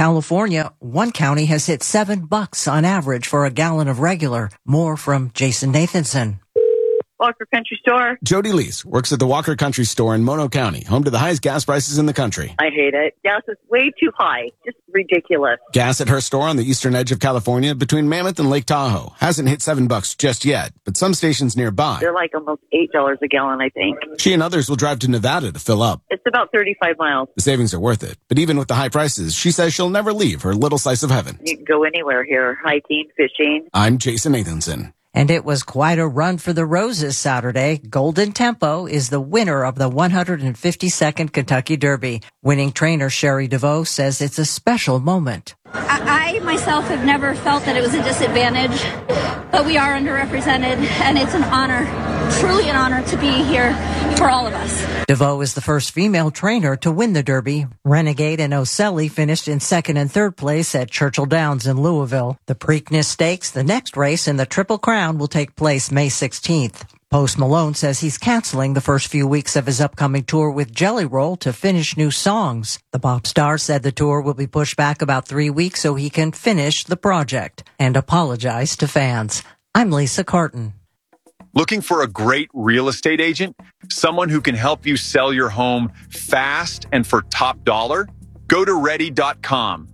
California, one county has hit $7 on average for a gallon of regular. More from Jason Nathanson. Walker Country Store. Jody Lees works at the Walker Country Store in Mono County, home to the highest gas prices in the country. I hate it. Gas is way too high. Just ridiculous. Gas at her store on the eastern edge of California between Mammoth and Lake Tahoe hasn't hit $7 just yet, but some stations nearby, They're like almost $8 a gallon, I think. she and others will drive to Nevada to fill up. It's about 35 miles. The savings are worth it, but even with the high prices, she says she'll never leave her little slice of heaven. You can go anywhere here. Hiking, fishing. I'm Jason Nathanson. And it was quite a run for the Roses Saturday. Golden Tempo is the winner of the 152nd Kentucky Derby. Winning trainer Sherry DeVoe says it's a special moment. I myself have never felt that it was a disadvantage, but we are underrepresented, and it's an honor, truly an honor to be here for all of us. DeVoe is the first female trainer to win the Derby. Renegade and Oselli finished in second and third place at Churchill Downs in Louisville. The Preakness Stakes, the next race in the Triple Crown, will take place May 16th. Post Malone says he's canceling the first few weeks of his upcoming tour with Jelly Roll to finish new songs. The pop star said the tour will be pushed back about 3 weeks so he can finish the project and apologize to fans. I'm Lisa Carton. Looking for a great real estate agent? Someone who can help you sell your home fast and for top dollar? Go to ready.com,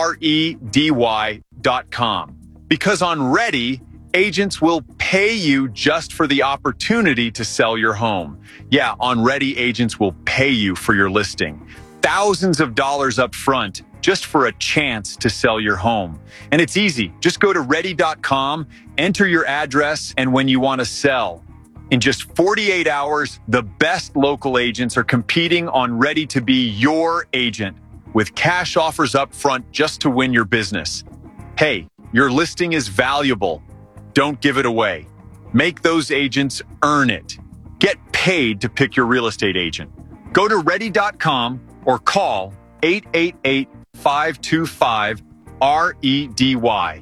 REDY.com. Because on Ready, agents will pay you just for the opportunity to sell your home. Yeah, on Ready, agents will pay you for your listing. Thousands of dollars up front just for a chance to sell your home. And it's easy. Just go to ready.com, enter your address, and when you want to sell. In just 48 hours, the best local agents are competing on Ready to be your agent with cash offers up front just to win your business. Hey, your listing is valuable. Don't give it away. Make those agents earn it. Get paid to pick your real estate agent. Go to ready.com or call 888-525-REDY.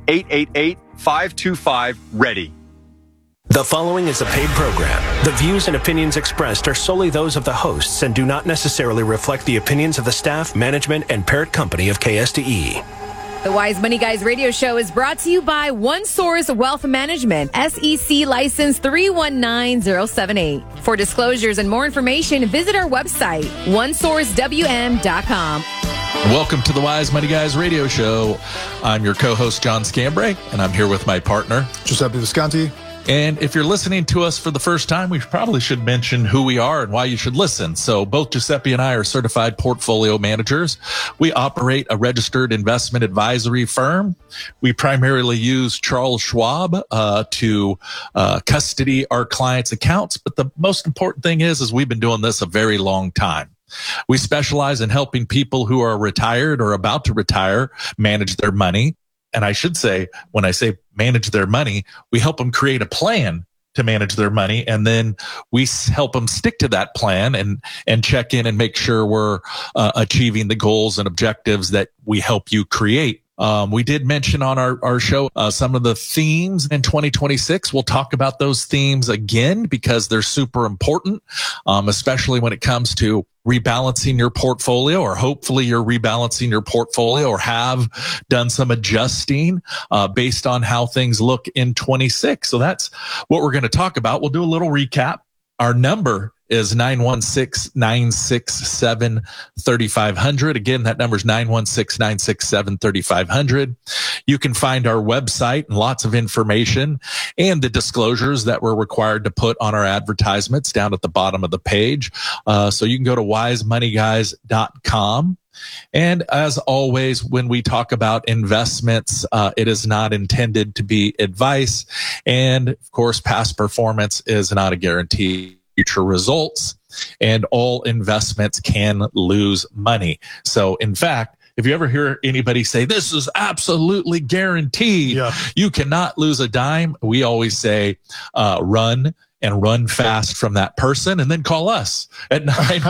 888-525-READY. The following is a paid program. The views and opinions expressed are solely those of the hosts and do not necessarily reflect the opinions of the staff, management, and parent company of KSDE. The Wise Money Guys radio show is brought to you by OneSource Wealth Management, SEC license 319078. For disclosures and more information, visit our website, onesourcewm.com. Welcome to the Wise Money Guys radio show. I'm your co-host, John Scambray, and I'm here with my partner, Giuseppe Visconti. And if you're listening to us for the first time, we probably should mention who we are and why you should listen. So both Giuseppe and I are certified portfolio managers. We operate a registered investment advisory firm. We primarily use Charles Schwab to custody our clients' accounts. But the most important thing is we've been doing this a very long time. We specialize in helping people who are retired or about to retire manage their money. And I should say, when I say manage their money, we help them create a plan to manage their money. And then we help them stick to that plan and check in and make sure we're achieving the goals and objectives that we help you create. We did mention on our show some of the themes in 2026. We'll talk about those themes again because they're super important, especially when it comes to rebalancing your portfolio, or hopefully you're rebalancing your portfolio or have done some adjusting based on how things look in 26. So that's what we're going to talk about. We'll do a little recap. Our number is 916-967-3500. Again, that number is 916-967-3500. You can find our website and lots of information and the disclosures that we're required to put on our advertisements down at the bottom of the page. So you can go to wisemoneyguys.com. And as always, when we talk about investments, it is not intended to be advice. And of course, past performance is not a guarantee future results, and all investments can lose money. So in fact, if you ever hear anybody say, this is absolutely guaranteed, you cannot lose a dime, we always say, run and run fast from that person, and then call us at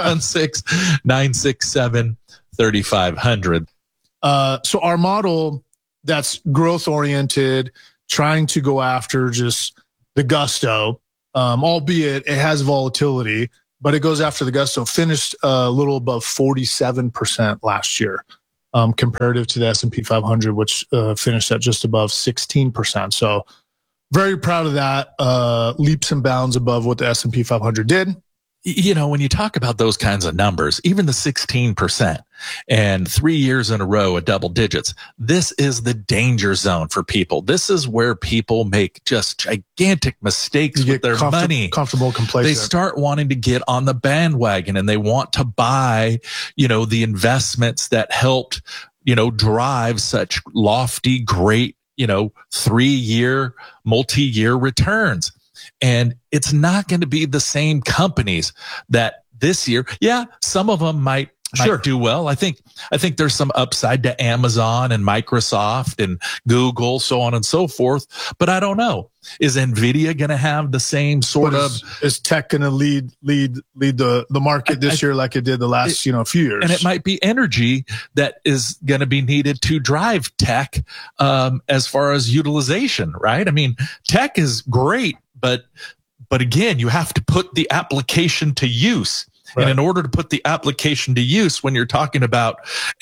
916-967-3500. So our model that's growth oriented, trying to go after just the gusto, albeit it has volatility, but it goes after the gusto, finished a little above 47% last year. comparative to the S&P 500, which finished at just above 16%. So very proud of that. Leaps and bounds above what the S&P 500 did. You know, when you talk about those kinds of numbers, even the 16% and 3 years in a row at double digits, this is the danger zone for people. This is where people make just gigantic mistakes with their money. Comfortable, complacent. They start wanting to get on the bandwagon and they want to buy, you know, the investments that helped, you know, drive such lofty, great, you know, 3-year, multi-year returns. And it's not going to be the same companies that this year. Yeah, some of them might do well. I think there's some upside to Amazon and Microsoft and Google, so on and so forth. But I don't know. Is Nvidia going to have the same sort of? Is tech going to lead the market this year like it did the last few years? And it might be energy that is going to be needed to drive tech as far as utilization, right? I mean, tech is great, but again, you have to put the application to use. Right. And in order to put the application to use, when you're talking about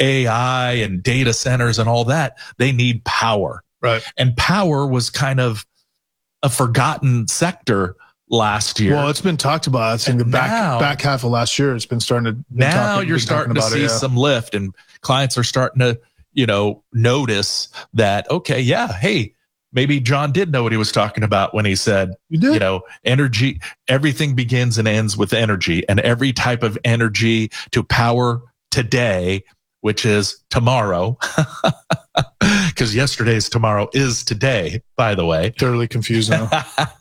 AI and data centers and all that, they need power. Right. And power was kind of a forgotten sector last year. Well, it's been talked about. I think the back half of last year, it's been starting to. Now you're starting to see some lift, and clients are starting to, you know, notice that. Okay, yeah, hey. Maybe John did know what he was talking about when he said, you know, energy, everything begins and ends with energy, and every type of energy to power today, which is tomorrow, because yesterday's tomorrow is today, by the way. Thoroughly confusing.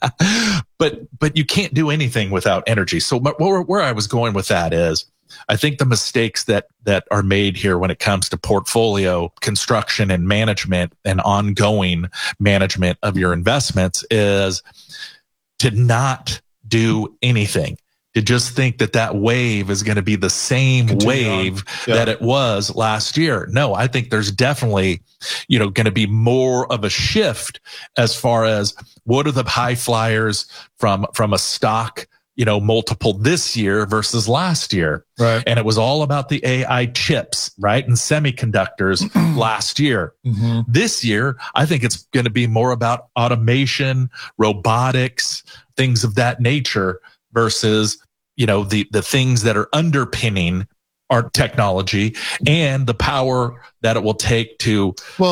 But you can't do anything without energy. So where I was going with that is, I think the mistakes that are made here when it comes to portfolio construction and management and ongoing management of your investments is to not do anything, to just think that wave is going to be the same wave that it was last year. No, I think there's definitely, you know, going to be more of a shift as far as what are the high flyers from a stock, you know, multiple this year versus last year. Right. And it was all about the AI chips, right? And semiconductors last year. Mm-hmm. This year, I think it's going to be more about automation, robotics, things of that nature versus, you know, the things that are underpinning our technology and the power that it will take to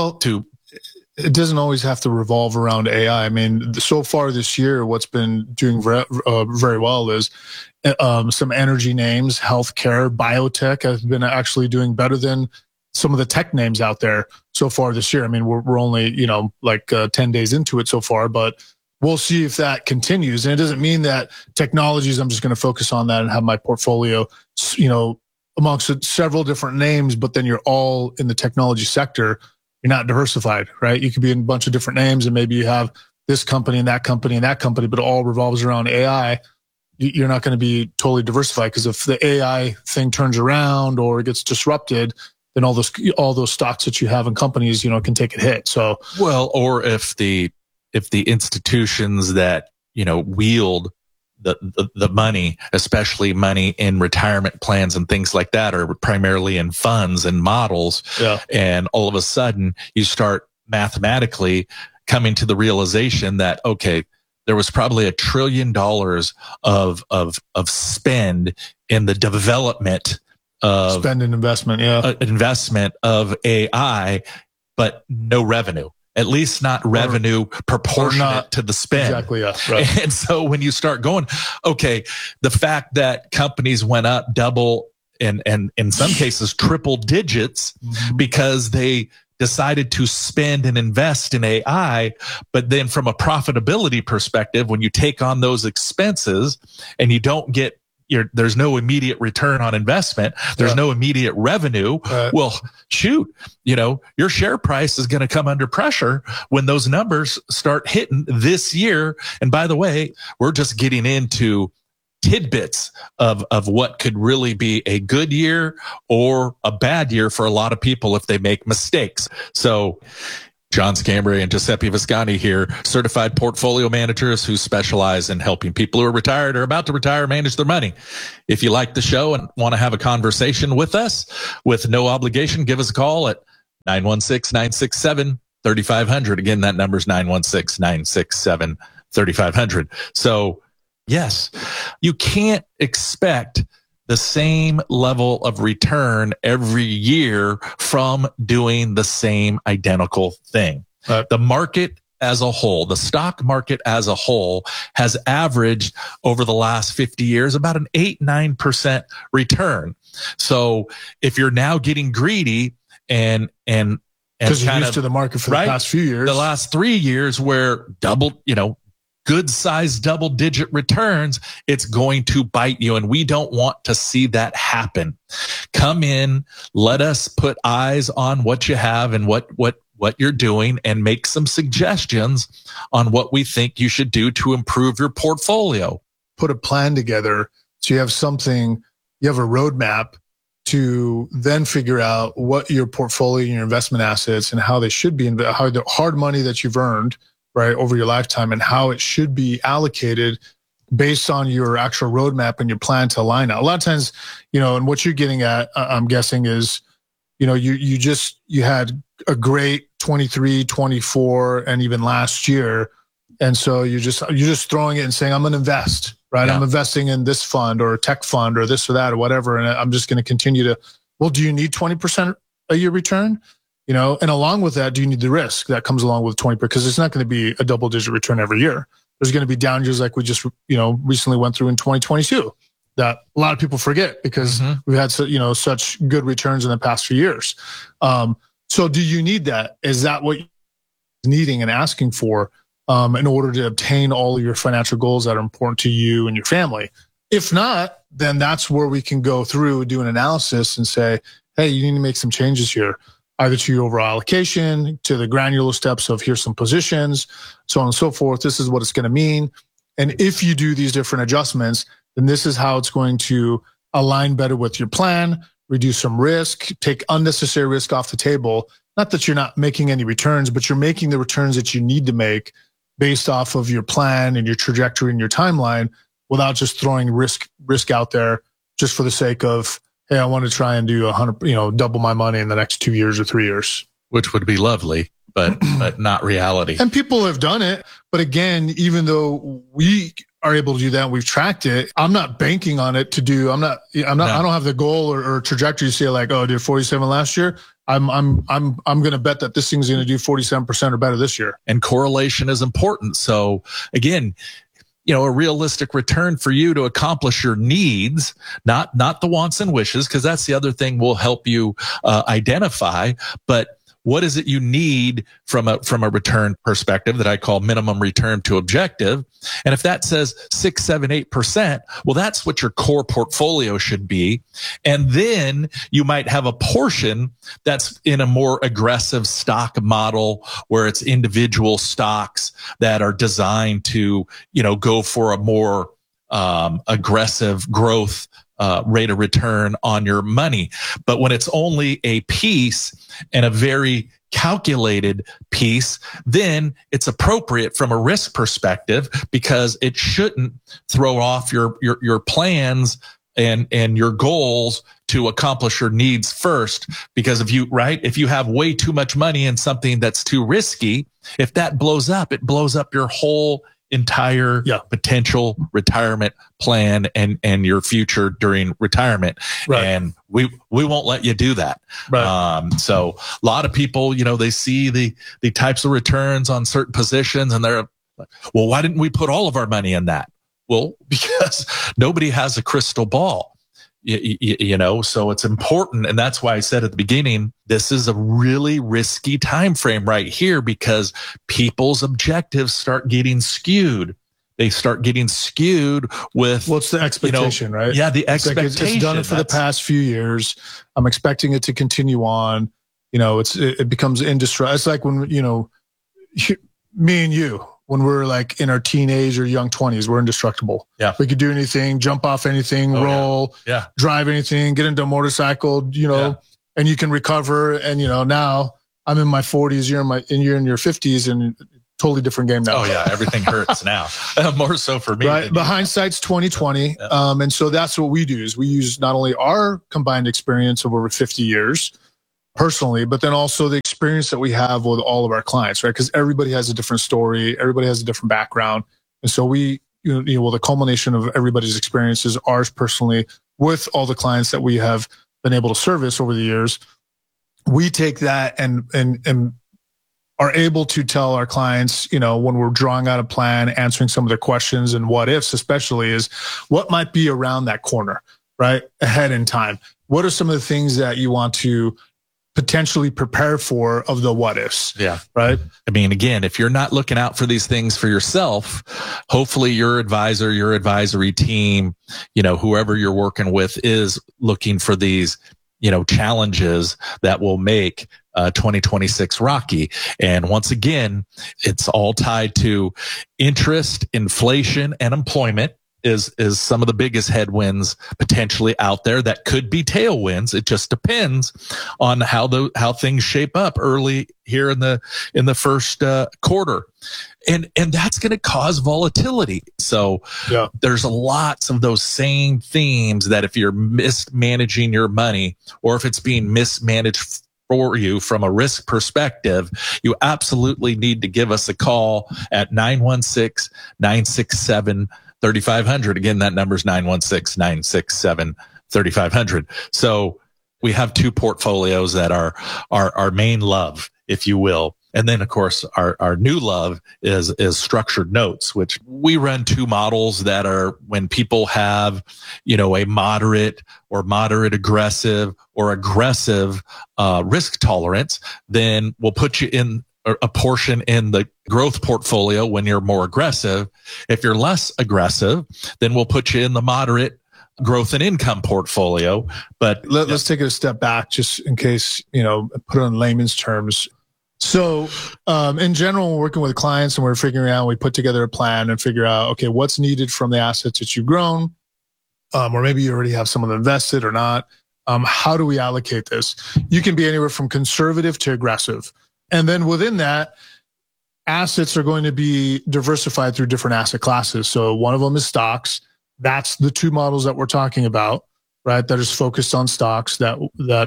it doesn't always have to revolve around AI. I mean, so far this year, what's been doing very well is some energy names, healthcare, biotech have been actually doing better than some of the tech names out there so far this year. I mean, we're only, you know, like 10 days into it so far, but we'll see if that continues. And it doesn't mean that technologies, I'm just going to focus on that and have my portfolio, you know, amongst several different names, but then you're all in the technology sector. You're not diversified, right? You could be in a bunch of different names and maybe you have this company and that company and that company, but it all revolves around AI. You're not going to be totally diversified because if the AI thing turns around or it gets disrupted, then all those stocks that you have in companies, you know, can take a hit. So, well, or if the institutions that, you know, wield the money, especially money in retirement plans and things like that, are primarily in funds and models. Yeah. And all of a sudden you start mathematically coming to the realization that, okay, there was probably $1 trillion of spend in the development of spend and investment. Investment of AI, but no revenue. At least not revenue proportionate to the spend. Exactly, yeah. Right. And so when you start going, okay, the fact that companies went up double and in some cases triple digits because they decided to spend and invest in AI, but then from a profitability perspective, when you take on those expenses and you don't get there's no immediate return on investment. There's no immediate revenue. Well, shoot, you know, your share price is going to come under pressure when those numbers start hitting this year. And by the way, we're just getting into tidbits of what could really be a good year or a bad year for a lot of people if they make mistakes. So John Scambray and Giuseppe Visconti here, certified portfolio managers who specialize in helping people who are retired or about to retire manage their money. If you like the show and want to have a conversation with us with no obligation, give us a call at 916-967-3500. Again, that number is 916-967-3500. So yes, you can't expect the same level of return every year from doing the same identical thing. The market as a whole, the stock market as a whole, has averaged over the last 50 years about an 8-9% return. So if you're now getting greedy and because you're used to the market for the past few years, the last 3 years where good sized double digit returns, it's going to bite you. And we don't want to see that happen. Come in, let us put eyes on what you have and what you're doing and make some suggestions on what we think you should do to improve your portfolio. Put a plan together so you have something, you have a roadmap to then figure out what your portfolio and your investment assets and how they should be, how the hard money that you've earned right over your lifetime and how it should be allocated based on your actual roadmap and your plan to align it. A lot of times, and what you're getting at, I'm guessing is, you had a great 23, 24, and even last year. And so you're just throwing it and saying, I'm going to invest, right? Yeah. I'm investing in this fund or a tech fund or this or that or whatever. And I'm just going to continue to, well, do you need 20% a year return? And along with that, do you need the risk that comes along with 20%? Because it's not going to be a double digit return every year. There's going to be down years like we just, recently went through in 2022 that a lot of people forget because we've had, such good returns in the past few years. So do you need that? Is that what you're needing and asking for in order to obtain all of your financial goals that are important to you and your family? If not, then that's where we can go through, do an analysis and say, hey, you need to make some changes here, either to your overall allocation, to the granular steps of here's some positions, so on and so forth. This is what it's going to mean. And if you do these different adjustments, then this is how it's going to align better with your plan, reduce some risk, take unnecessary risk off the table. Not that you're not making any returns, but you're making the returns that you need to make based off of your plan and your trajectory and your timeline without just throwing risk out there just for the sake of, hey, I want to try and do 100, double my money in the next 2 years or 3 years. Which would be lovely, but not reality. And people have done it. But again, even though we are able to do that, we've tracked it, I'm not banking on it to do, I don't have the goal or trajectory to say like, oh, I did 47 last year. I'm going to bet that this thing's going to do 47% or better this year. And correlation is important. So again, a realistic return for you to accomplish your needs, not the wants and wishes, because that's the other thing we'll help you identify. But what is it you need from a return perspective that I call minimum return to objective? And if that says 6, 7, 8%, well, that's what your core portfolio should be. And then you might have a portion that's in a more aggressive stock model where it's individual stocks that are designed to, go for a more aggressive growth rate of return on your money. But when it's only a piece and a very calculated piece, then it's appropriate from a risk perspective because it shouldn't throw off your plans and your goals to accomplish your needs first. Because if you have way too much money in something that's too risky, if that blows up, it blows up your whole entire potential retirement plan and your future during retirement. Right. And we won't let you do that. Right. So a lot of people, they see the types of returns on certain positions and they're like, well, why didn't we put all of our money in that? Well, because nobody has a crystal ball. So it's important. And that's why I said at the beginning, this is a really risky time frame right here because people's objectives start getting skewed. They start getting skewed with what's the expectation, right? Yeah, the expectation. It's done it for the past few years. I'm expecting it to continue on. It becomes indestructible. It's like when, me and you, when we're like in our teenage or young 20s, we're indestructible. Yeah. We could do anything, jump off anything, roll, drive anything, get into a motorcycle, and you can recover. And, now I'm in my 40s, you're in your 50s, and totally different game now. Oh yeah, everything hurts now. More so for me. Right, but hindsight's 20/20, and so that's what we do. Is we use not only our combined experience of over 50 years personally, but then also the experience that we have with all of our clients, right? Because everybody has a different story, everybody has a different background, and so we, the culmination of everybody's experiences, ours personally, with all the clients that we have been able to service over the years, we take that and are able to tell our clients, when we're drawing out a plan, answering some of their questions and what ifs, especially, is what might be around that corner, right? Ahead in time. What are some of the things that you want to potentially prepare for of the what ifs? Yeah. Right. I mean, again, if you're not looking out for these things for yourself, hopefully your advisor, your advisory team, whoever you're working with is looking for these, challenges that will make 2026 rocky. And once again, it's all tied to interest, inflation, and employment is some of the biggest headwinds potentially out there that could be tailwinds. It just depends on how things shape up early here in the first quarter. And that's going to cause volatility. So there's lots of those same themes that if you're mismanaging your money, or if it's being mismanaged for you from a risk perspective, you absolutely need to give us a call at 916-967-3500. Again, that number is 916-967-3500. So we have two portfolios that are our main love, if you will. And then, of course, our new love is structured notes, which we run two models that are when people have, a moderate or moderate aggressive or aggressive risk tolerance, then we'll put you in a portion in the growth portfolio when you're more aggressive. If you're less aggressive, then we'll put you in the moderate growth and income portfolio. But let's take it a step back just in case, put it in layman's terms. So, in general, when we're working with clients and we're figuring out, we put together a plan and figure out, okay, what's needed from the assets that you've grown, or maybe you already have some of them invested or not. How do we allocate this? You can be anywhere from conservative to aggressive. And then within that, assets are going to be diversified through different asset classes. So one of them is stocks. That's the two models that we're talking about, right? That is focused on stocks that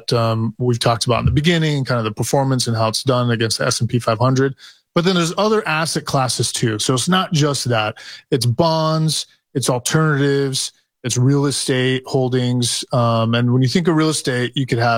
we've talked about in the beginning, kind of the performance and how it's done against the S&P 500. But then there's other asset classes too. So it's not just that. It's bonds, it's alternatives, it's real estate holdings. And when you think of real estate,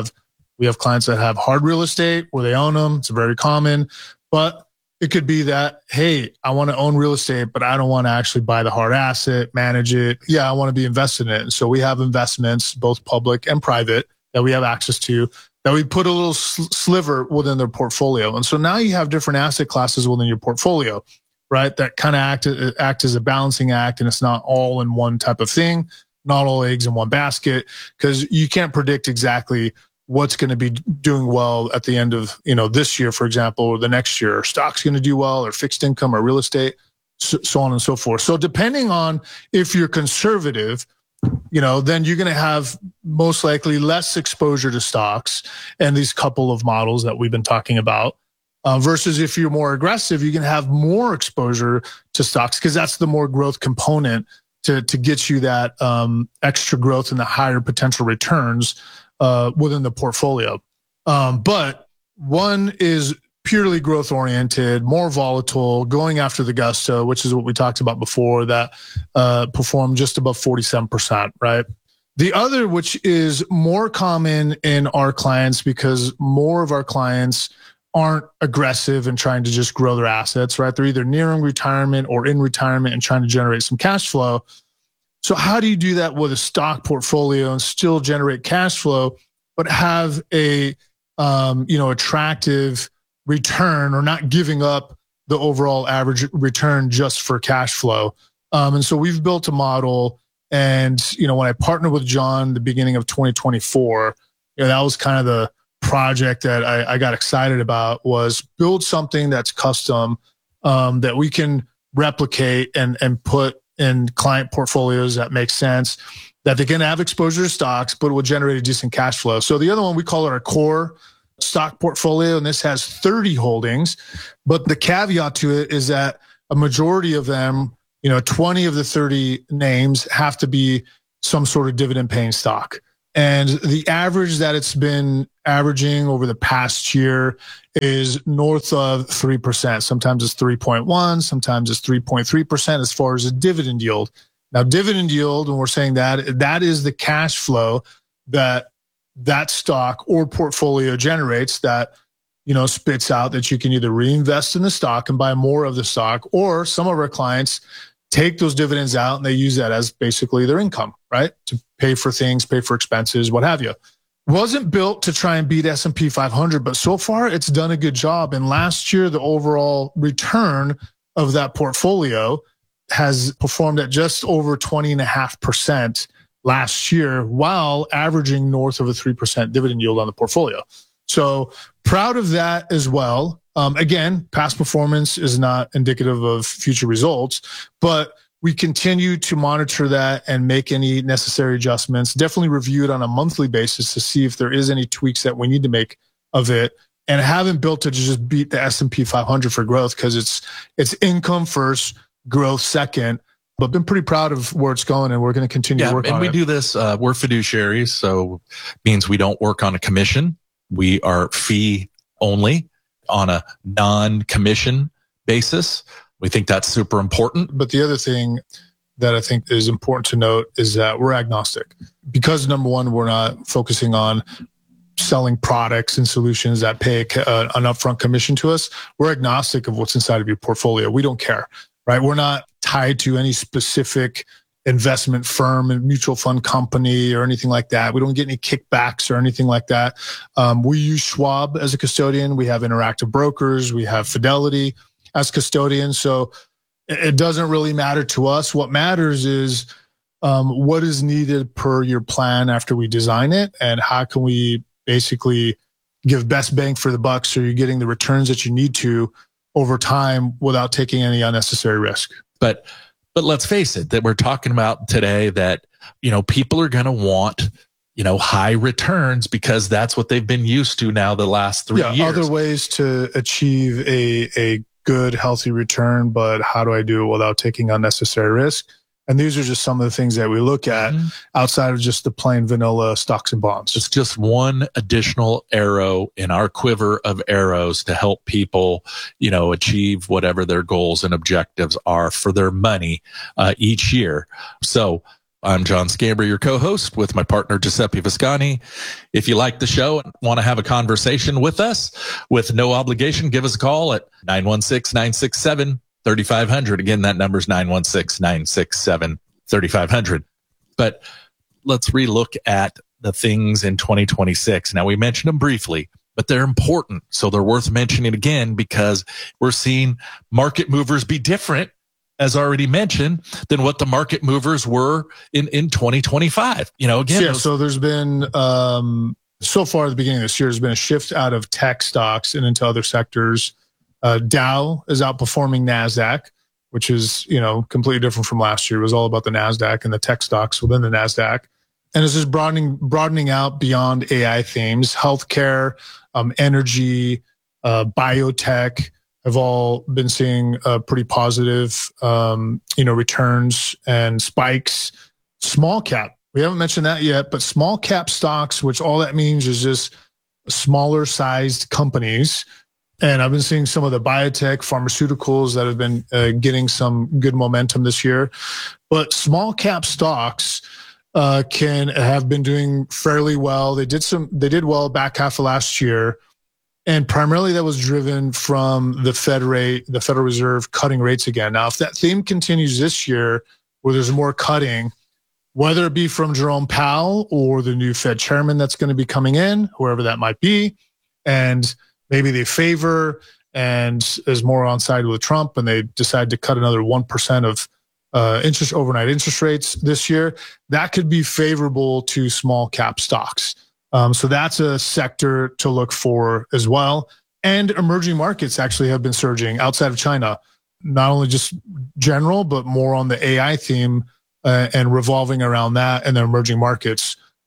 we have clients that have hard real estate where they own them. It's very common. But it could be that, hey, I want to own real estate, but I don't want to actually buy the hard asset, manage it. Yeah, I want to be invested in it. And so we have investments, both public and private, that we have access to, that we put a little sliver within their portfolio. And so now you have different asset classes within your portfolio, right? That kind of act as a balancing act, and it's not all in one type of thing, not all eggs in one basket, because you can't predict exactly what's going to be doing well at the end of, this year, for example, or the next year. Are stocks going to do well, or fixed income, or real estate, so on and so forth. So depending on if you're conservative, then you're going to have most likely less exposure to stocks and these couple of models that we've been talking about. Versus if you're more aggressive, you can have more exposure to stocks because that's the more growth component to get you that extra growth and the higher potential returns within the portfolio. But one is purely growth oriented, more volatile, going after the gusto, which is what we talked about before, that performed just above 47%, right? The other, which is more common in our clients because more of our clients aren't aggressive and trying to just grow their assets, right? They're either nearing retirement or in retirement and trying to generate some cash flow. So how do you do that with a stock portfolio and still generate cash flow, but have a attractive return, or not giving up the overall average return just for cash flow? And so we've built a model. And when I partnered with John the beginning of 2024, that was kind of the project that I got excited about, was build something that's custom, that we can replicate and put in client portfolios that make sense, that they can have exposure to stocks, but will generate a decent cash flow. So the other one, we call it our core stock portfolio, and this has 30 holdings. But the caveat to it is that a majority of them, 20 of the 30 names have to be some sort of dividend paying stock. And the average that it's been averaging over the past year is north of 3%. Sometimes it's 3.1, sometimes it's 3.3% as far as a dividend yield. Now, dividend yield, when we're saying that is the cash flow that stock or portfolio generates that, spits out that you can either reinvest in the stock and buy more of the stock, or some of our clients take those dividends out and they use that as basically their income, right? To pay for things, pay for expenses, what have you. Wasn't built to try and beat S&P 500, but so far it's done a good job. And last year, the overall return of that portfolio has performed at just over 20.5% last year, while averaging north of a 3% dividend yield on the portfolio. So proud of that as well. Again, past performance is not indicative of future results, but we continue to monitor that and make any necessary adjustments. Definitely review it on a monthly basis to see if there is any tweaks that we need to make of it. And haven't built it to just beat the S&P 500 for growth, because it's income first, growth second. But been pretty proud of where it's going, and we're going to continue to work on it. And we do this. We're fiduciaries, so means we don't work on a commission. We are fee only on a non-commission basis. We think that's super important. But the other thing that I think is important to note is that we're agnostic, because number one, we're not focusing on selling products and solutions that pay an upfront commission to us. We're agnostic of what's inside of your portfolio. We don't care, right? We're not tied to any specific investment firm and mutual fund company or anything like that. We don't get any kickbacks or anything like that. We use Schwab as a custodian. We have Interactive Brokers. We have Fidelity as custodians. So it doesn't really matter to us. What matters is what is needed per your plan after we design it, and how can we basically give best bang for the buck so you're getting the returns that you need to over time without taking any unnecessary risk. But let's face it, that we're talking about today that, people are going to want, high returns, because that's what they've been used to now the last 3 years. Other ways to achieve a good, healthy return, but how do I do it without taking unnecessary risk? And these are just some of the things that we look at outside of just the plain vanilla stocks and bonds. It's just one additional arrow in our quiver of arrows to help people, achieve whatever their goals and objectives are for their money each year. So I'm John Scamber, your co-host, with my partner Giuseppe Viscani. If you like the show and want to have a conversation with us with no obligation, give us a call at 916-967-3500. Again, that number is 916-967-3500. But let's relook at the things in 2026. Now, we mentioned them briefly, but they're important. So they're worth mentioning again, because we're seeing market movers be different, as already mentioned, than what the market movers were in 2025. So there's been, so far at the beginning of this year, there's been a shift out of tech stocks and into other sectors. Dow is outperforming NASDAQ, which is, completely different from last year. It was all about the NASDAQ and the tech stocks within the NASDAQ. And it's just broadening out beyond AI themes. Healthcare, energy, biotech have all been seeing pretty positive, returns and spikes. Small cap, we haven't mentioned that yet, but small cap stocks, which all that means is just smaller sized companies. And I've been seeing some of the biotech pharmaceuticals that have been getting some good momentum this year. But small cap stocks can have been doing fairly well. They did well back half of last year. And primarily that was driven from the Federal Reserve cutting rates again. Now, if that theme continues this year, where there's more cutting, whether it be from Jerome Powell or the new Fed chairman that's going to be coming in, whoever that might be, and maybe they favor and is more on side with Trump, and they decide to cut another 1% of overnight interest rates this year, that could be favorable to small cap stocks. So that's a sector to look for as well. And emerging markets actually have been surging outside of China, not only just general, but more on the AI theme and revolving around that and the emerging markets.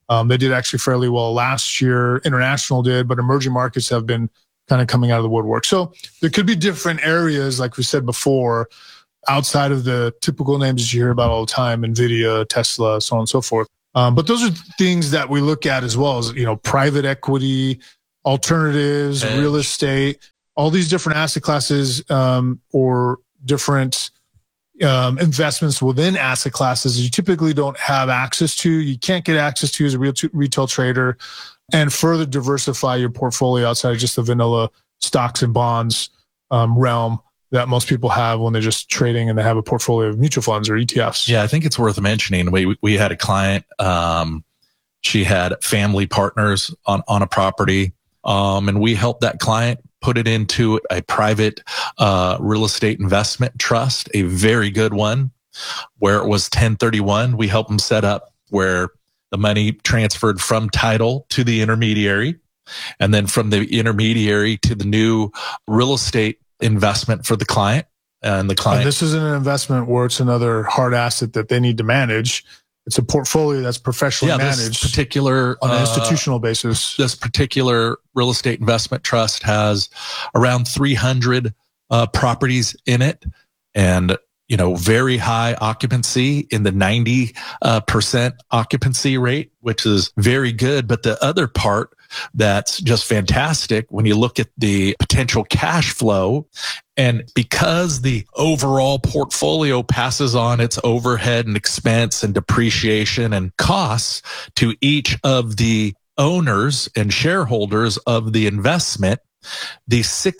They did actually fairly well last year. International did, but emerging markets have been kind of coming out of the woodwork. So there could be different areas, like we said before, outside of the typical names that you hear about all the time, NVIDIA, Tesla, so on and so forth. But those are things that we look at as well as, private equity, alternatives, real estate, all these different asset classes, or different investments within asset classes you typically don't have access to. You can't get access to as a retail trader, and further diversify your portfolio outside of just the vanilla stocks and bonds realm that most people have when they're just trading and they have a portfolio of mutual funds or ETFs. Yeah, I think it's worth mentioning. We had a client, she had family partners on a property, and we helped that client put it into a private real estate investment trust, a very good one, where it was 1031. We helped them set up where the money transferred from title to the intermediary, and then from the intermediary to the new real estate investment for the client. And the client. And this isn't an investment where it's another hard asset that they need to manage. It's a portfolio that's professionally managed, particular on an institutional basis. This particular real estate investment trust has around 300 properties in it, and very high occupancy in the 90% occupancy rate, which is very good. But the other part that's just fantastic when you look at the potential cash flow, and because the overall portfolio passes on its overhead and expense and depreciation and costs to each of the owners and shareholders of the investment, the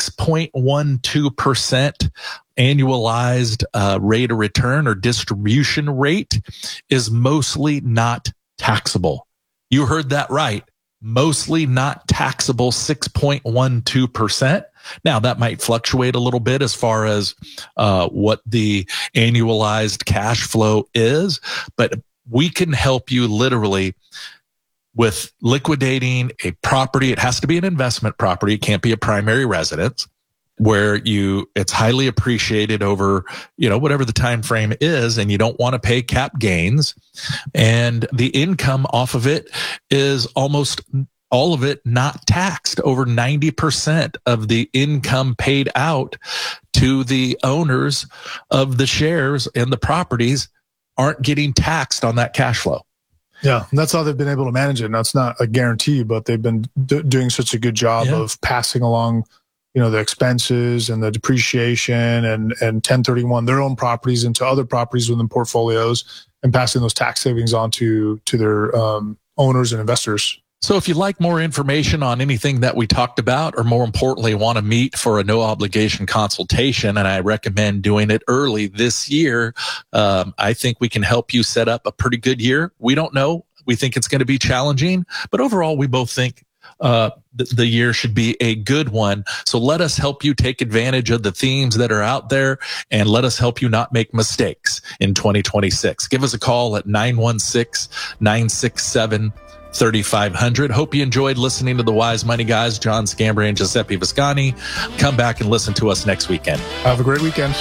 6.12% annualized rate of return or distribution rate is mostly not taxable. You heard that right. Mostly not taxable, 6.12%. Now, that might fluctuate a little bit as far as what the annualized cash flow is, but we can help you literally with liquidating a property. It has to be an investment property. It can't be a primary residence, where it's highly appreciated over, whatever the time frame is, and you don't want to pay cap gains. And the income off of it is almost all of it not taxed. Over 90% of the income paid out to the owners of the shares and the properties aren't getting taxed on that cash flow. Yeah, and that's how they've been able to manage it. Now, it's not a guarantee, but they've been doing such a good job of passing along the expenses and the depreciation and 1031 their own properties into other properties within portfolios, and passing those tax savings on to their owners and investors. So if you'd like more information on anything that we talked about, or more importantly, want to meet for a no obligation consultation, and I recommend doing it early this year, I think we can help you set up a pretty good year. We don't know. We think it's going to be challenging, but overall, we both think the year should be a good one. So let us help you take advantage of the themes that are out there, and let us help you not make mistakes in 2026. Give us a call at 916-967-3500. Hope you enjoyed listening to the Wise Money Guys, John Scambray and Giuseppe Viscani. Come back and listen to us next weekend. Have a great weekend.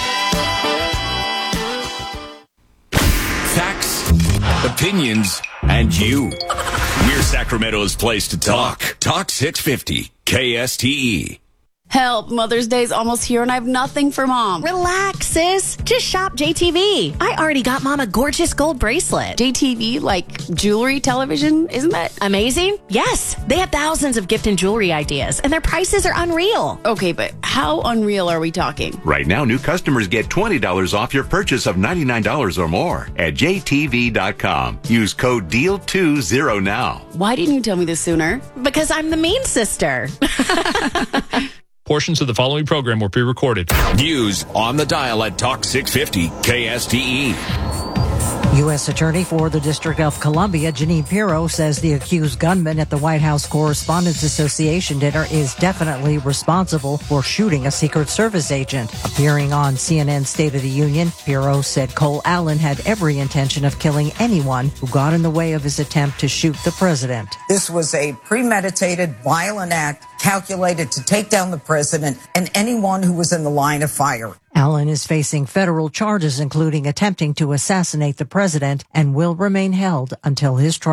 Facts, opinions, and you. We're Sacramento's place to talk. Talk 650 KSTE. Help, Mother's Day's almost here and I have nothing for Mom. Relax, sis. Just shop JTV. I already got Mom a gorgeous gold bracelet. JTV, like jewelry, television, isn't that amazing? Yes. They have thousands of gift and jewelry ideas, and their prices are unreal. Okay, but how unreal are we talking? Right now, new customers get $20 off your purchase of $99 or more at JTV.com. Use code DEAL20 now. Why didn't you tell me this sooner? Because I'm the mean sister. Portions of the following program were pre-recorded. News on the dial at Talk 650 KSTE. U.S. Attorney for the District of Columbia, Janine Pirro, says the accused gunman at the White House Correspondents Association dinner is definitely responsible for shooting a Secret Service agent. Appearing on CNN's State of the Union, Pirro said Cole Allen had every intention of killing anyone who got in the way of his attempt to shoot the president. This was a premeditated, violent act calculated to take down the president and anyone who was in the line of fire. Allen is facing federal charges, including attempting to assassinate the president, and will remain held until his trial.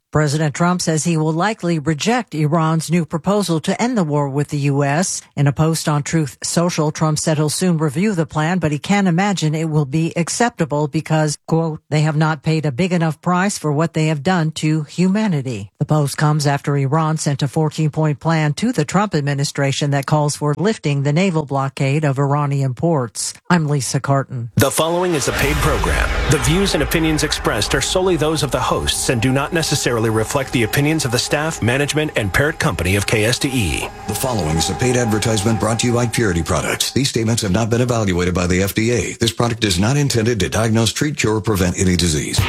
President Trump says he will likely reject Iran's new proposal to end the war with the U.S. In a post on Truth Social, Trump said he'll soon review the plan, but he can't imagine it will be acceptable because, quote, they have not paid a big enough price for what they have done to humanity. The post comes after Iran sent a 14-point plan to the Trump administration that calls for lifting the naval blockade of Iranian ports. I'm Lisa Carton. The following is a paid program. The views and opinions expressed are solely those of the hosts and do not necessarily reflect the opinions of the staff, management, and parent company of KSDE. The following is a paid advertisement brought to you by Purity Products. These statements have not been evaluated by the FDA. This product is not intended to diagnose, treat, cure, or prevent any disease.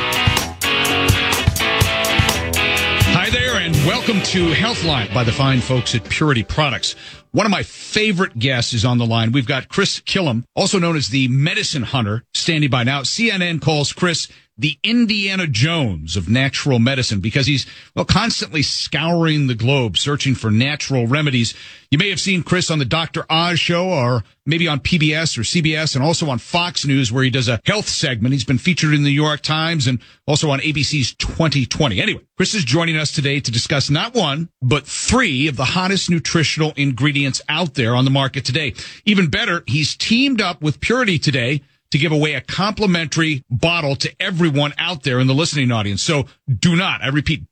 Hi there, and welcome to Healthline by the fine folks at Purity Products. One of my favorite guests is on the line. We've got Chris Killam, also known as the Medicine Hunter, standing by now. CNN calls Chris the Indiana Jones of natural medicine because he's, constantly scouring the globe searching for natural remedies. You may have seen Chris on the Dr. Oz show or maybe on PBS or CBS and also on Fox News where he does a health segment. He's been featured in the New York Times and also on ABC's 2020. Anyway, Chris is joining us today to discuss not one, but 3 of the hottest nutritional ingredients out there on the market today. Even better, he's teamed up with Purity today to give away a complimentary bottle to everyone out there in the listening audience. So do not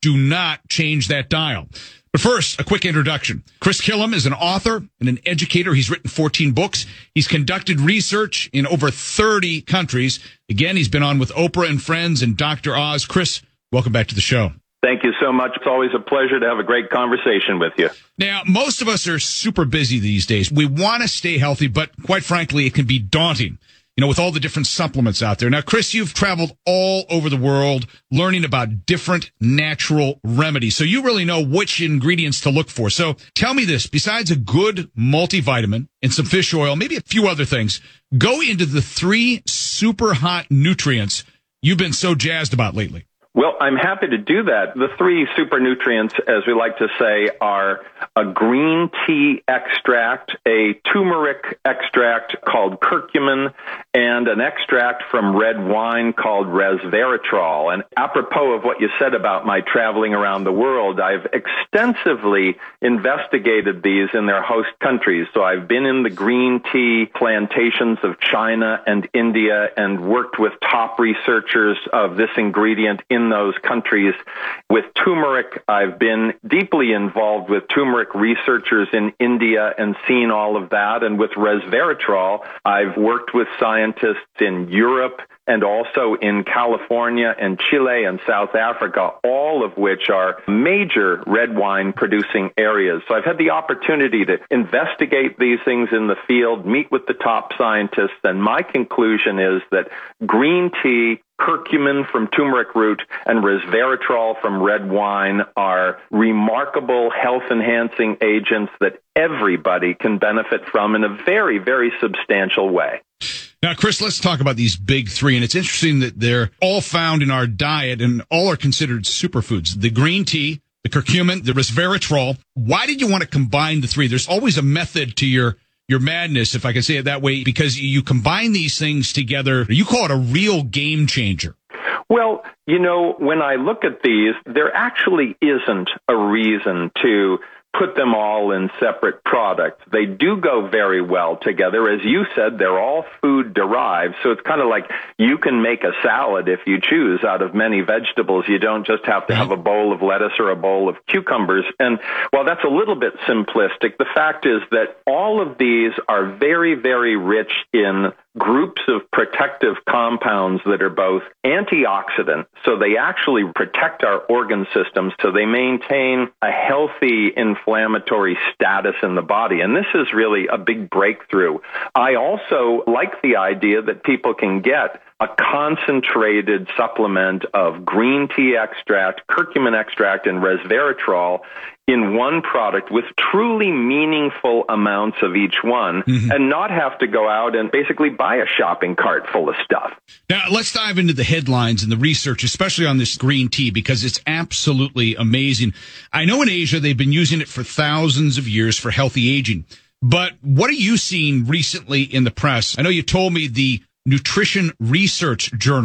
change that dial. But first, a quick introduction. Chris Killam is an author and an educator. He's written 14 books. He's conducted research in over 30 countries. Again, he's been on with Oprah and Friends and Dr. Oz. Chris, welcome back to the show. Thank you so much. It's always a pleasure to have a great conversation with you. Now, most of us are super busy these days. We want to stay healthy, but quite frankly, it can be daunting, with all the different supplements out there. Now, Chris, you've traveled all over the world learning about different natural remedies. So you really know which ingredients to look for. So tell me this, besides a good multivitamin and some fish oil, maybe a few other things, go into the 3 super hot nutrients you've been so jazzed about lately. Well, I'm happy to do that. The 3 super nutrients, as we like to say, are a green tea extract, a turmeric extract called curcumin, and an extract from red wine called resveratrol. And apropos of what you said about my traveling around the world, I've extensively investigated these in their host countries. So I've been in the green tea plantations of China and India and worked with top researchers of this ingredient in those countries. With turmeric, I've been deeply involved with turmeric researchers in India and seen all of that. And with resveratrol, I've worked with scientists in Europe and also in California and Chile and South Africa, all of which are major red wine producing areas. So I've had the opportunity to investigate these things in the field, meet with the top scientists, and my conclusion is that green tea, curcumin from turmeric root, and resveratrol from red wine are remarkable health-enhancing agents that everybody can benefit from in a very, very substantial way. Now, Chris, let's talk about these big 3. And it's interesting that they're all found in our diet and all are considered superfoods. The green tea, the curcumin, the resveratrol. Why did you want to combine the 3? There's always a method to your madness, if I can say it that way, because you combine these things together. You call it a real game changer. Well, when I look at these, there actually isn't a reason to put them all in separate products. They do go very well together. As you said, they're all food derived, so it's kind of like you can make a salad if you choose out of many vegetables. You don't just have to have a bowl of lettuce or a bowl of cucumbers. And while that's a little bit simplistic, the fact is that all of these are very, very rich in groups of protective compounds that are both antioxidant, so they actually protect our organ systems, so they maintain a healthy inflammatory status in the body. And this is really a big breakthrough. I also like the idea that people can get a concentrated supplement of green tea extract, curcumin extract, and resveratrol in one product with truly meaningful amounts of each one, and not have to go out and basically buy a shopping cart full of stuff. Now, let's dive into the headlines and the research, especially on this green tea, because it's absolutely amazing. I know in Asia they've been using it for thousands of years for healthy aging. But what are you seeing recently in the press? I know you told me the Nutrition Research Journal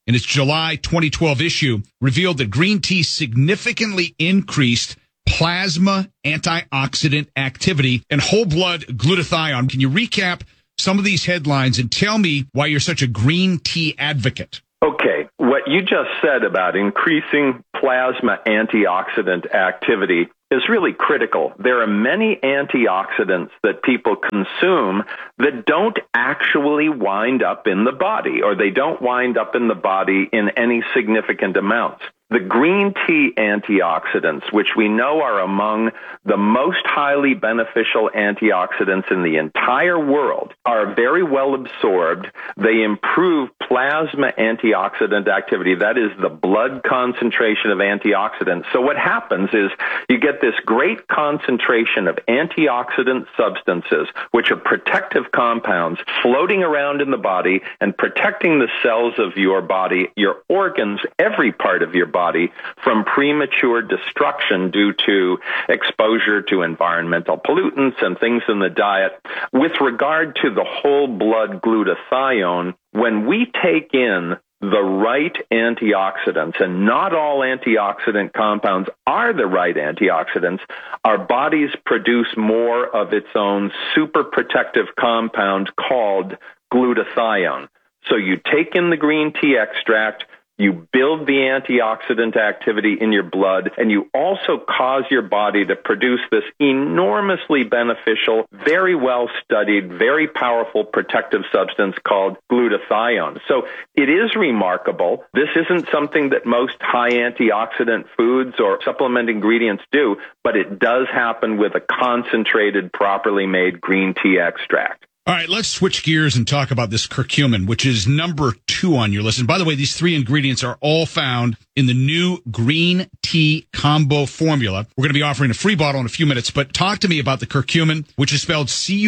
in its July 2012 issue, revealed that green tea significantly increased plasma antioxidant activity and whole blood glutathione. Can you recap some of these headlines and tell me why you're such a green tea advocate? Okay, what you just said about increasing plasma antioxidant activity is really critical. There are many antioxidants that people consume that don't actually wind up in the body, or they don't wind up in the body in any significant amounts. The green tea antioxidants, which we know are among the most highly beneficial antioxidants in the entire world, are very well absorbed. They improve plasma antioxidant activity. That is the blood concentration of antioxidants. So what happens is you get this great concentration of antioxidant substances, which are protective compounds, floating around in the body and protecting the cells of your body, your organs, every part of your body, from premature destruction due to exposure to environmental pollutants and things in the diet. With regard to the whole blood glutathione, when we take in the right antioxidants, and not all antioxidant compounds are the right antioxidants, our bodies produce more of its own super protective compound called glutathione. So you take in the green tea extract, you build the antioxidant activity in your blood, and you also cause your body to produce this enormously beneficial, very well-studied, very powerful protective substance called glutathione. So it is remarkable. This isn't something that most high antioxidant foods or supplement ingredients do, but it does happen with a concentrated, properly made green tea extract. All right, let's switch gears and talk about this curcumin, which is number 2 on your list. And by the way, these 3 ingredients are all found in the new green tea combo formula. We're going to be offering a free bottle in a few minutes, but talk to me about the curcumin, which is spelled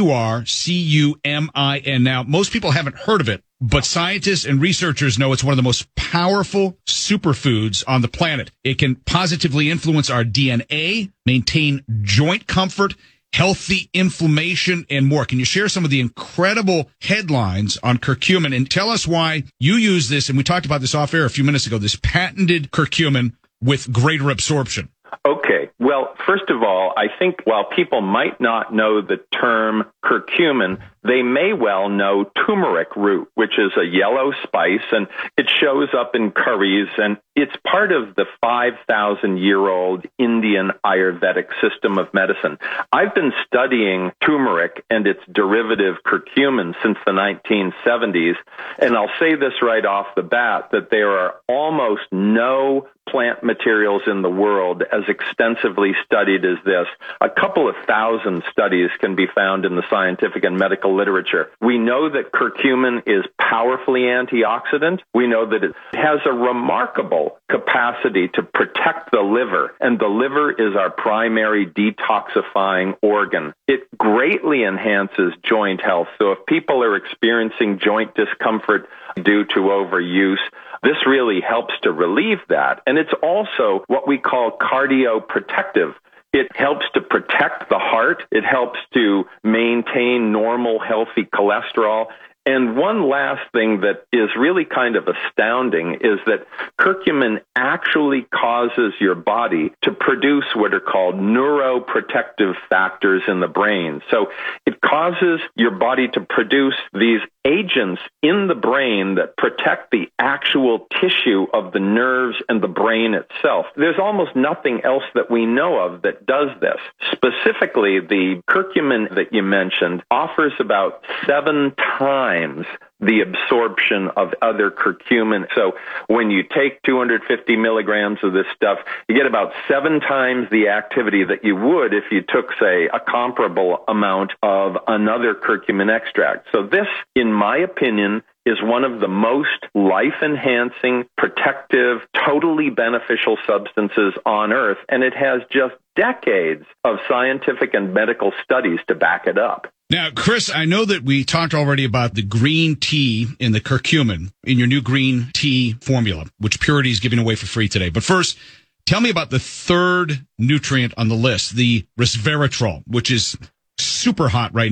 C-U-R-C-U-M-I-N. Now, most people haven't heard of it, but scientists and researchers know it's one of the most powerful superfoods on the planet. It can positively influence our DNA, maintain joint comfort, healthy inflammation, and more. Can you share some of the incredible headlines on curcumin and tell us why you use this, and we talked about this off air a few minutes ago, this patented curcumin with greater absorption? Okay. Well, first of all, I think while people might not know the term curcumin, they may well know turmeric root, which is a yellow spice, and it shows up in curries, and it's part of the 5,000-year-old Indian Ayurvedic system of medicine. I've been studying turmeric and its derivative curcumin since the 1970s, and I'll say this right off the bat, that there are almost no plant materials in the world as extensively studied as this. A couple of thousand studies can be found in the scientific and medical literature. We know that curcumin is powerfully antioxidant. We know that it has a remarkable capacity to protect the liver, and the liver is our primary detoxifying organ. It greatly enhances joint health. So if people are experiencing joint discomfort due to overuse, this really helps to relieve that. And it's also what we call cardioprotective. It helps to protect the heart. It helps to maintain normal, healthy cholesterol. And one last thing that is really kind of astounding is that curcumin actually causes your body to produce what are called neuroprotective factors in the brain. So it causes your body to produce these agents in the brain that protect the actual tissue of the nerves and the brain itself. There's almost nothing else that we know of that does this. Specifically, the curcumin that you mentioned offers about 7 times the absorption of other curcumin. So when you take 250 milligrams of this stuff, you get about 7 times the activity that you would if you took, say, a comparable amount of another curcumin extract. So this, in my opinion, is one of the most life-enhancing, protective, totally beneficial substances on Earth, and it has just decades of scientific and medical studies to back it up. Now, Chris, I know that we talked already about the green tea in the curcumin in your new green tea formula, which Purity is giving away for free today. But first, tell me about the third nutrient on the list, the resveratrol, which is super hot right now.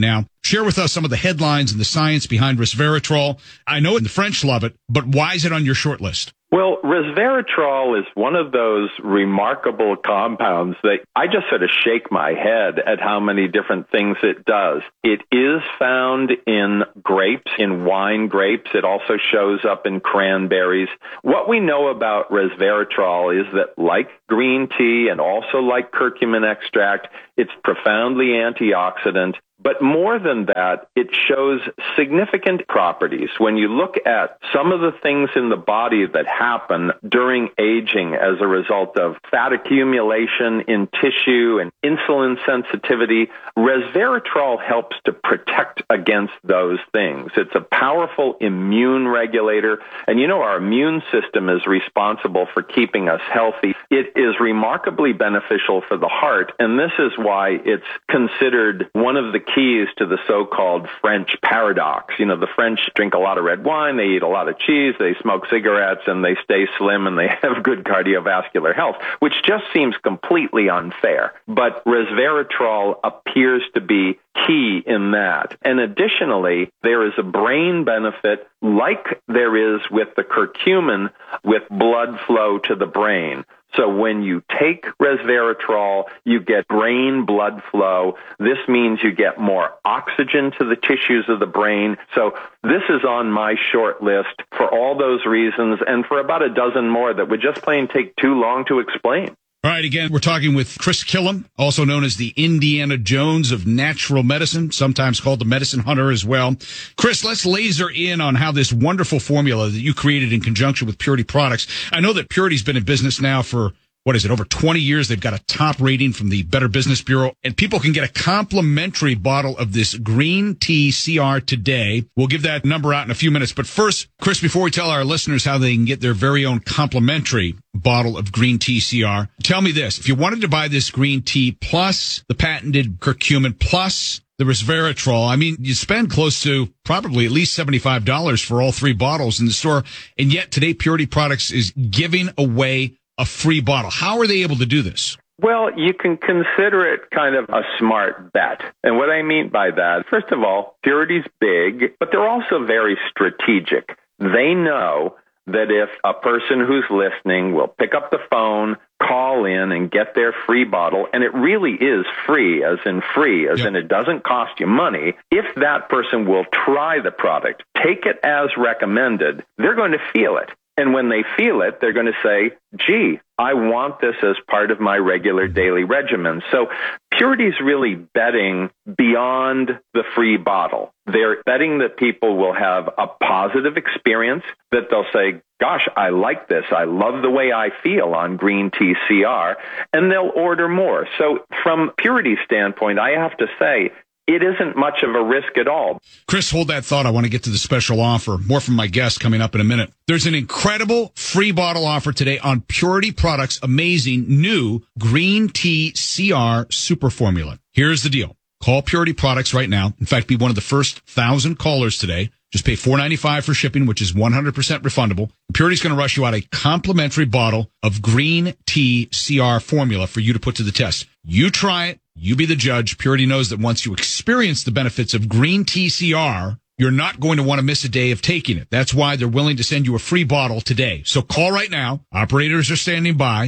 Share with us some of the headlines and the science behind resveratrol. I know the French love it, but why is it on your short list? Well, resveratrol is one of those remarkable compounds that I just sort of shake my head at how many different things it does. It is found in grapes, in wine grapes. It also shows up in cranberries. What we know about resveratrol is that, like green tea and also like curcumin extract, it's profoundly antioxidant. But more than that, it shows significant properties. When you look at some of the things in the body that happen during aging as a result of fat accumulation in tissue and insulin sensitivity, resveratrol helps to protect against those things. It's a powerful immune regulator. And you know, our immune system is responsible for keeping us healthy. It is remarkably beneficial for the heart. And this is why it's considered one of the keys to the so-called French paradox. You know, the French drink a lot of red wine, they eat a lot of cheese, they smoke cigarettes, and they stay slim, and they have good cardiovascular health, which just seems completely unfair. But resveratrol appears to be key in that. And additionally, there is a brain benefit like there is with the curcumin with blood flow to the brain. So when you take resveratrol, you get brain blood flow. This means you get more oxygen to the tissues of the brain. So this is on my short list for all those reasons and for about a dozen more that would just plain take too long to explain. All right, again, we're talking with Chris Killam, also known as the Indiana Jones of natural medicine, sometimes called the medicine hunter as well. Chris, let's laser in on how this wonderful formula that you created in conjunction with Purity Products. I know that Purity's been in business now for, over 20 years. They've got a top rating from the Better Business Bureau, and people can get a complimentary bottle of this green tea CR today. We'll give that number out in a few minutes. But first, Chris, before we tell our listeners how they can get their very own complimentary bottle of green tea CR, tell me this. If you wanted to buy this green tea plus the patented curcumin plus the resveratrol, I mean, you spend close to probably at least $75 for all three bottles in the store. And yet today, Purity Products is giving away a free bottle. How are they able to do this? Well, you can consider it kind of a smart bet. And what I mean by that, first of all, Purity's big, but they're also very strategic. They know that if a person who's listening will pick up the phone, call in, and get their free bottle, and it really is free, as in it doesn't cost you money, if that person will try the product, take it as recommended, they're going to feel it. And when they feel it, they're going to say, gee, I want this as part of my regular daily regimen. So Purity's really betting beyond the free bottle. They're betting that people will have a positive experience, that they'll say, gosh, I like this. I love the way I feel on green tea CR, and they'll order more. So from Purity's standpoint, I have to say, it isn't much of a risk at all. Chris, hold that thought. I want to get to the special offer. More from my guest coming up in a minute. There's an incredible free bottle offer today on Purity Products' amazing new Green Tea CR Super Formula. Here's the deal. Call Purity Products right now. In fact, be one of the first 1,000 callers today. Just pay $4.95 for shipping, which is 100% refundable. Purity's going to rush you out a complimentary bottle of Green Tea CR Formula for you to put to the test. You try it. You be the judge. Purity knows that once you experience the benefits of Green Tea CR, you're not going to want to miss a day of taking it. That's why they're willing to send you a free bottle today. So call right now. Operators are standing by.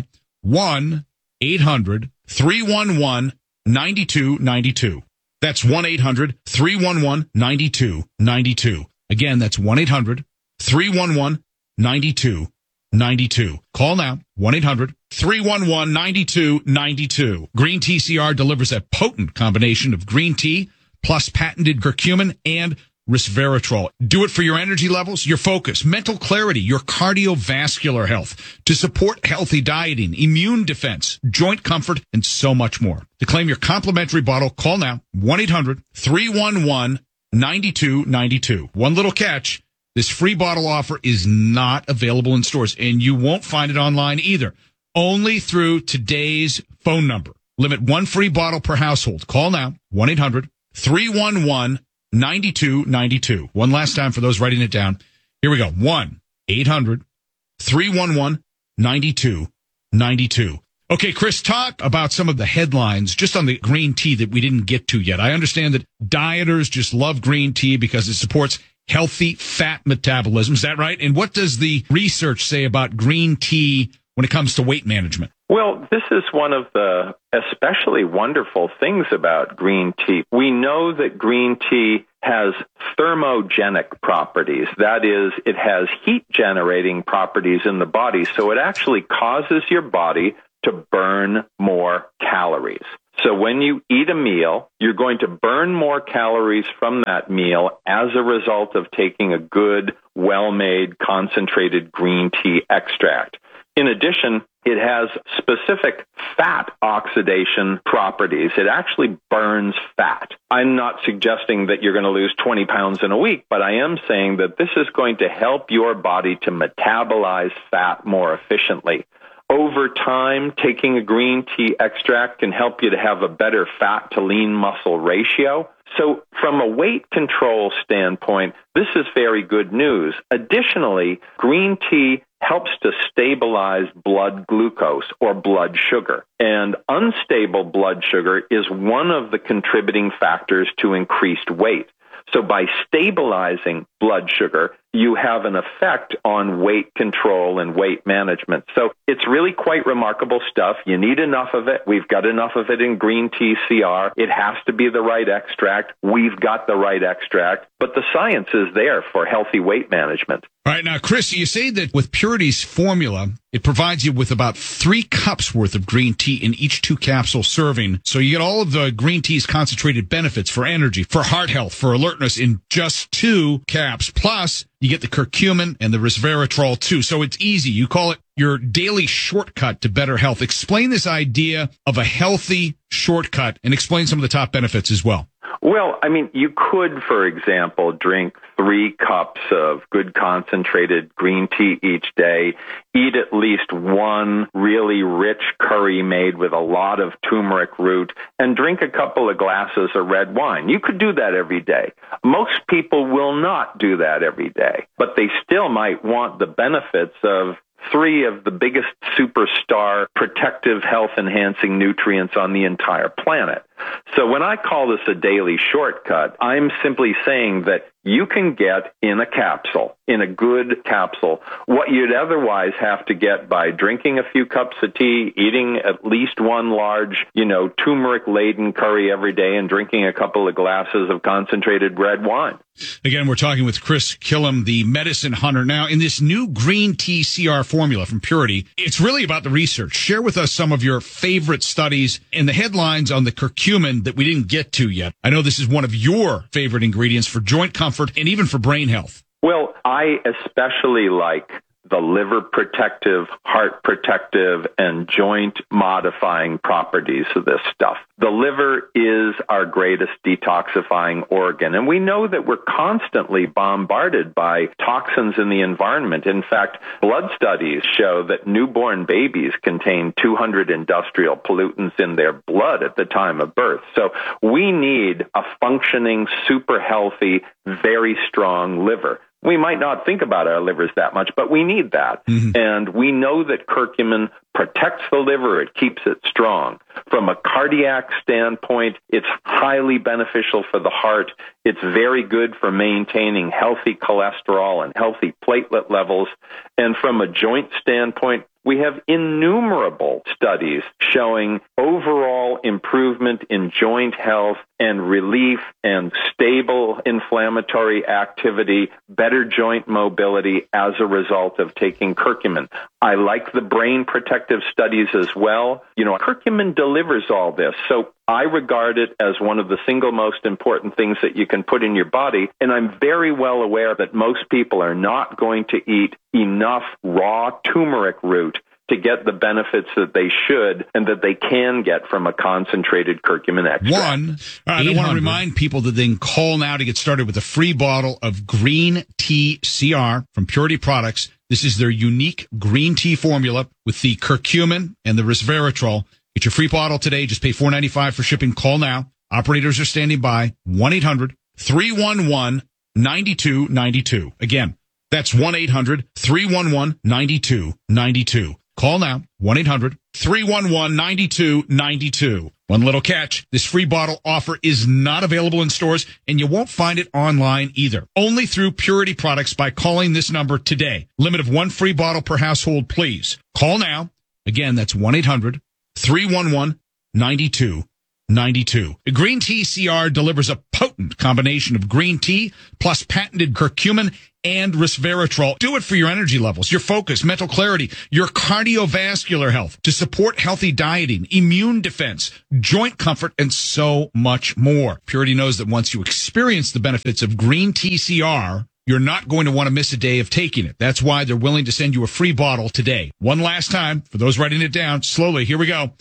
1-800-311-9292. That's 1-800-311-9292. Again, that's 1-800-311-9292. Call now. 1-800-311-9292. Green Tea CR delivers a potent combination of green tea plus patented curcumin and resveratrol. Do it for your energy levels, your focus, mental clarity, your cardiovascular health, to support healthy dieting, immune defense, joint comfort, and so much more. To claim your complimentary bottle, call now. 1-800-311-9292. One little catch. This free bottle offer is not available in stores, and you won't find it online either. Only through today's phone number. Limit one free bottle per household. Call now. 1-800-311-9292. One last time for those writing it down. Here we go. 1-800-311-9292. Okay, Chris, talk about some of the headlines just on the green tea that we didn't get to yet. I understand that dieters just love green tea because it supports healthy fat metabolism. Is that right? And what does the research say about green tea when it comes to weight management? Well, this is one of the especially wonderful things about green tea. We know that green tea has thermogenic properties. That is, it has heat-generating properties in the body, so it actually causes your body to burn more calories. So when you eat a meal, you're going to burn more calories from that meal as a result of taking a good, well-made, concentrated green tea extract. In addition, it has specific fat oxidation properties. It actually burns fat. I'm not suggesting that you're going to lose 20 pounds in a week, but I am saying that this is going to help your body to metabolize fat more efficiently. Over time, taking a green tea extract can help you to have a better fat to lean muscle ratio. So from a weight control standpoint, this is very good news. Additionally, green tea helps to stabilize blood glucose or blood sugar. And unstable blood sugar is one of the contributing factors to increased weight. So by stabilizing blood sugar, you have an effect on weight control and weight management. So it's really quite remarkable stuff. You need enough of it. We've got enough of it in green tea CR. It has to be the right extract. We've got the right extract. But the science is there for healthy weight management. All right. Now, Chris, you say that with Purity's formula, it provides you with about 3 cups worth of green tea in each 2-capsule serving. So you get all of the green tea's concentrated benefits for energy, for heart health, for alertness in just 2 caps. Plus, you get the curcumin and the resveratrol too. So it's easy. You call it your daily shortcut to better health. Explain this idea of a healthy shortcut and explain some of the top benefits as well. Well, I mean, you could, for example, drink 3 cups of good concentrated green tea each day, eat at least 1 really rich curry made with a lot of turmeric root, and drink a couple of glasses of red wine. You could do that every day. Most people will not do that every day, but they still might want the benefits of 3 of the biggest superstar protective health-enhancing nutrients on the entire planet. So when I call this a daily shortcut, I'm simply saying that you can get in a capsule, in a good capsule, what you'd otherwise have to get by drinking a few cups of tea, eating at least 1 large, turmeric-laden curry every day, and drinking a couple of glasses of concentrated red wine. Again, we're talking with Chris Killam, the medicine hunter. Now, in this new green tea CR formula from Purity, it's really about the research. Share with us some of your favorite studies and the headlines on the curcumin that we didn't get to yet. I know this is one of your favorite ingredients for joint comfort and even for brain health. Well, I especially like the liver protective, heart protective, and joint modifying properties of this stuff. The liver is our greatest detoxifying organ, and we know that we're constantly bombarded by toxins in the environment. In fact, blood studies show that newborn babies contain 200 industrial pollutants in their blood at the time of birth. So we need a functioning, super healthy, very strong liver. We might not think about our livers that much, but we need that. Mm-hmm. And we know that curcumin protects the liver. It keeps it strong. From a cardiac standpoint, it's highly beneficial for the heart. It's very good for maintaining healthy cholesterol and healthy platelet levels. And from a joint standpoint, we have innumerable studies showing overall improvement in joint health and relief and stable inflammatory activity, better joint mobility as a result of taking curcumin. I like the brain protective studies as well. Curcumin delivers all this. So I regard it as one of the single most important things that you can put in your body. And I'm very well aware that most people are not going to eat enough raw turmeric root to get the benefits that they should and that they can get from a concentrated curcumin extract. I want to remind people that they can call now to get started with a free bottle of green tea CR from Purity Products. This is their unique green tea formula with the curcumin and the resveratrol. Get your free bottle today. Just pay $4.95 for shipping. Call now. Operators are standing by. 1-800-311-9292. Again, that's 1-800-311-9292. Call now, 1-800-311-9292. One little catch, this free bottle offer is not available in stores, and you won't find it online either. Only through Purity Products by calling this number today. Limit of 1 free bottle per household, please. Call now. Again, that's 1-800-311-9292. Green Tea CR delivers a potent combination of green tea plus patented curcumin and resveratrol. Do it for your energy levels, your focus, mental clarity, your cardiovascular health, to support healthy dieting, immune defense, joint comfort, and so much more. Purity knows that once you experience the benefits of Green Tea CR, you're not going to want to miss a day of taking it. That's why they're willing to send you a free bottle today. One last time, for those writing it down, slowly, here we go.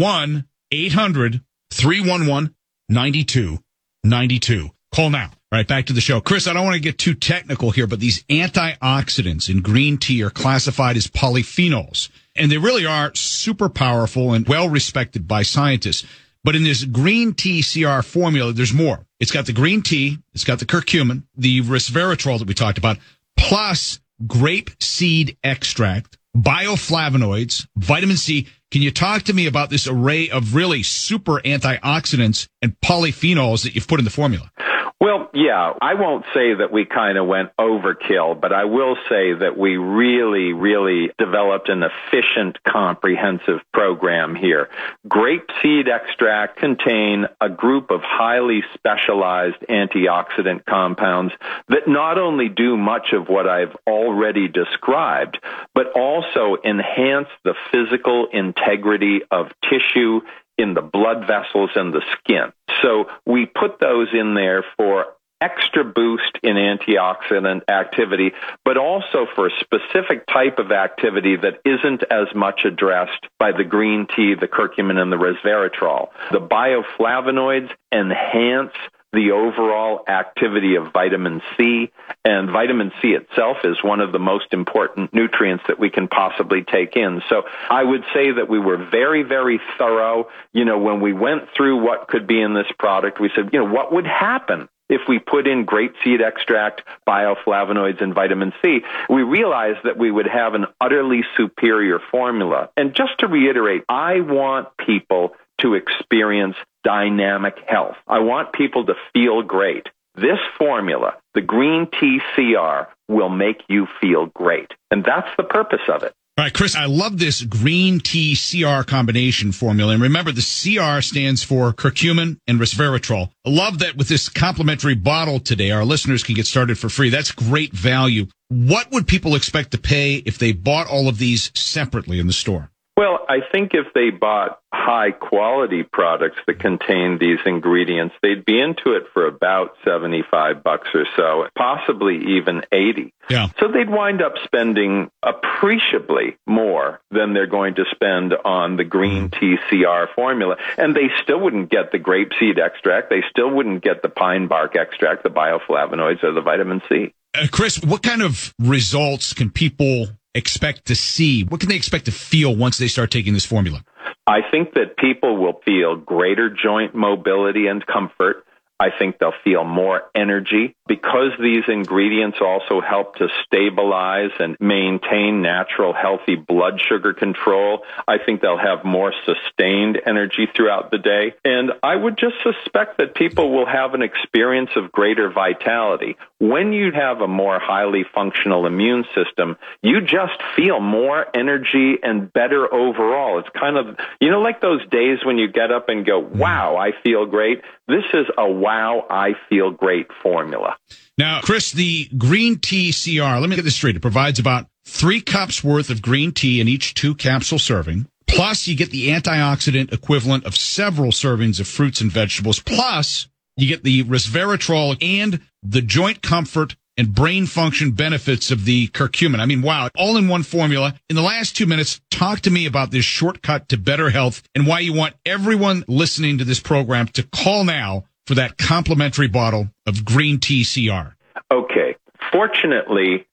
1-800-311-9292. Call now. All right, back to the show. Chris, I don't want to get too technical here, but these antioxidants in green tea are classified as polyphenols, and they really are super powerful and well respected by scientists. But in this green tea CR formula, there's more. It's got the green tea, it's got the curcumin, the resveratrol that we talked about, plus grape seed extract, bioflavonoids, vitamin C. Can you talk to me about this array of really super antioxidants and polyphenols that you've put in the formula? Well, yeah, I won't say that we kind of went overkill, but I will say that we really, really developed an efficient, comprehensive program here. Grape seed extract contain a group of highly specialized antioxidant compounds that not only do much of what I've already described, but also enhance the physical integrity of tissue in the blood vessels and the skin. So we put those in there for extra boost in antioxidant activity, but also for a specific type of activity that isn't as much addressed by the green tea, the curcumin, and the resveratrol. The bioflavonoids enhance the overall activity of vitamin C, and vitamin C itself is one of the most important nutrients that we can possibly take in. So I would say that we were very, very thorough. You know, when we went through what could be in this product, we said, what would happen if we put in grape seed extract, bioflavonoids, and vitamin C? We realized that we would have an utterly superior formula. And just to reiterate, I want people to experience dynamic health. I want people to feel great. This formula, the Green Tea CR, will make you feel great. And that's the purpose of it. All right, Chris, I love this Green Tea CR combination formula. And remember, the CR stands for curcumin and resveratrol. I love that with this complimentary bottle today, our listeners can get started for free. That's great value. What would people expect to pay if they bought all of these separately in the store? Well, I think if they bought high-quality products that contain these ingredients, they'd be into it for about $75 or so, possibly even $80. Yeah. So they'd wind up spending appreciably more than they're going to spend on the Green Tea CR formula. And they still wouldn't get the grapeseed extract. They still wouldn't get the pine bark extract, the bioflavonoids, or the vitamin C. Chris, what kind of results can people expect to see? What can they expect to feel once they start taking this formula? I think that people will feel greater joint mobility and comfort. I think they'll feel more energy because these ingredients also help to stabilize and maintain natural, healthy blood sugar control. I think they'll have more sustained energy throughout the day. And I would just suspect that people will have an experience of greater vitality. When you have a more highly functional immune system, you just feel more energy and better overall. It's kind of, like those days when you get up and go, wow, I feel great. This is a wow, I feel great formula. Now, Chris, the Green Tea CR, let me get this straight. It provides about 3 cups worth of green tea in each 2-capsule serving. Plus, you get the antioxidant equivalent of several servings of fruits and vegetables. Plus, you get the resveratrol and the joint comfort and brain function benefits of the curcumin. I mean, wow, all in one formula. In the last 2 minutes, talk to me about this shortcut to better health and why you want everyone listening to this program to call now for that complimentary bottle of Green Tea CR. Okay. Fortunately,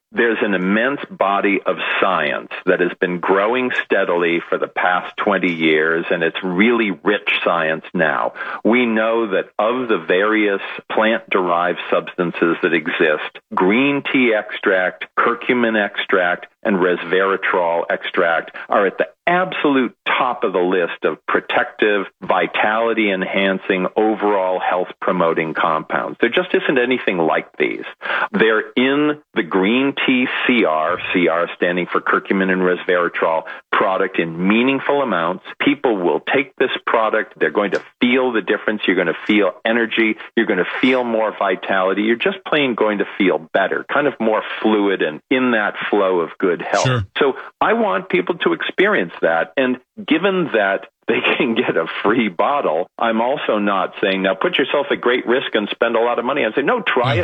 there's an immense body of science that has been growing steadily for the past 20 years, and it's really rich science now. We know that of the various plant-derived substances that exist, green tea extract, curcumin extract, and resveratrol extract are at the absolute top of the list of protective, vitality-enhancing, overall health-promoting compounds. There just isn't anything like these. They're in the green tea CR standing for curcumin and resveratrol product in meaningful amounts. People will take this product. They're going to feel the difference. You're going to feel energy. You're going to feel more vitality. You're just plain going to feel better, kind of more fluid and in that flow of good health. Sure. So I want people to experience that. And given that they can get a free bottle, I'm also not saying, now put yourself at great risk and spend a lot of money. I say, no, try it.